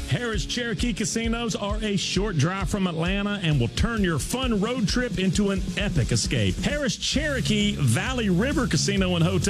Harris Cherokee Casinos are a short drive from Atlanta and will turn your fun road trip into an epic escape. Harris Cherokee Valley River Casino and Hotel